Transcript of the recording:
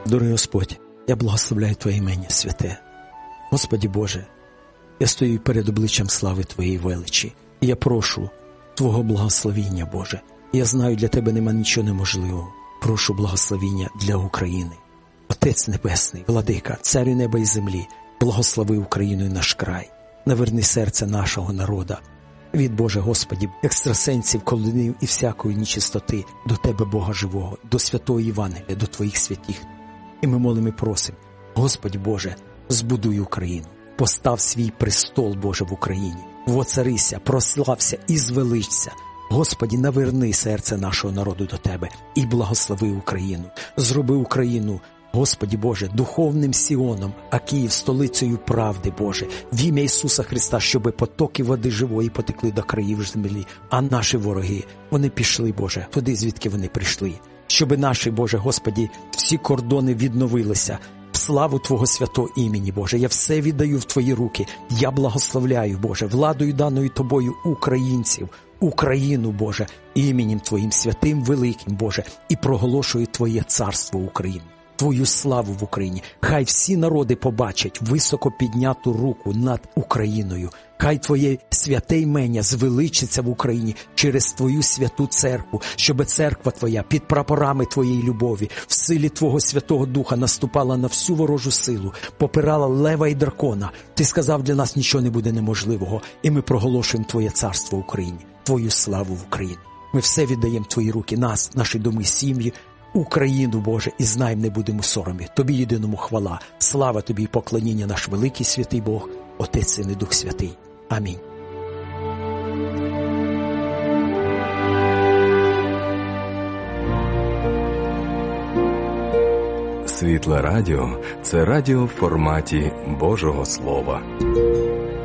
Дорогий Господь, я благословляю Твоє ім'я святе. Господи Боже, я стою перед обличчям слави Твоєї величі. І я прошу Твого благословіння, Боже. Я знаю, для Тебе нема нічого неможливого. Прошу благословіння для України. Отець Небесний, Владика, Царю неба і землі, благослови Україну і наш край. Наверни серце нашого народа. Від, Боже Господі, екстрасенсів, колдунів і всякої нечистоти до Тебе, Бога живого, до святого Євангелія, до Твоїх святих. І ми молимо і просимо, Господь Боже, збудуй Україну, постав свій престол, Боже, в Україні, воцарися, прослався і звеличся. Господі, наверни серце нашого народу до Тебе і благослови Україну. Зроби Україну, Господі Боже, духовним Сіоном, а Київ столицею правди, Боже, в ім'я Ісуса Христа, щоби потоки води живої потекли до країв землі, а наші вороги, вони пішли, Боже, туди, звідки вони прийшли. Щоби наші, Боже, Господі, всі кордони відновилися, в славу Твого святого імені, Боже. Я все віддаю в Твої руки. Я благословляю, Боже, владою даною Тобою українців, Україну, Боже, іменем Твоїм святим, великим, Боже, і проголошую Твоє царство України, Твою славу в Україні. Хай всі народи побачать високо підняту руку над Україною. Хай Твоє святе імення звеличиться в Україні через Твою святу церкву, щоб церква Твоя під прапорами Твоєї любові, в силі Твого Святого Духа наступала на всю ворожу силу, попирала лева і дракона. Ти сказав, для нас нічого не буде неможливого, і ми проголошуємо Твоє царство в Україні, Твою славу в Україні. Ми все віддаємо в Твої руки, нас, наші доми, сім'ї, Україну, Боже, і знаємо, не будемо соромі. Тобі єдиному хвала, слава Тобі і поклоніння, наш великий святий Бог, Отець, Син і Дух Святий. Амінь. Світле радіо – це радіо в форматі Божого Слова.